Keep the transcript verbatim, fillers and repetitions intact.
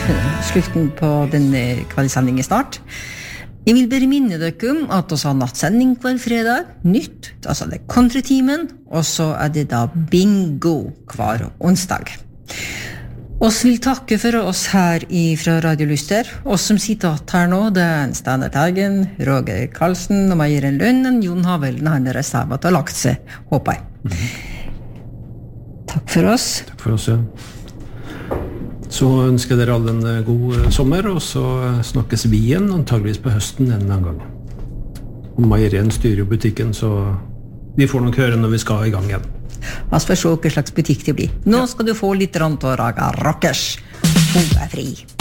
Slutten på denne kveldssendingen snart. Jeg vil bare minne dere om at vi har nattsending hver fredag, nytt, altså det er countrytimen, og så er det da bingo hver onsdag. Oss vil takke for oss her fra Radio Lyster. Oss som sitter her nå, det er Steinar Teigen, Roger Karlsen og Meieren Lønnen, Jon Havelen, han er reservat og lagt seg, håper jeg. Mm-hmm. Takk for oss. Takk for oss, ja. Så ønsker dere alle en god sommer, og så snakkes vi igjen, antageligvis på høsten en annen gang. Og Meierien styrer jo butikken, så vi får nok høre når vi skal i gang igjen. Vi får se hva slags butikk det blir. Nå skal du få litt rant og raga rockers. Hun er fri.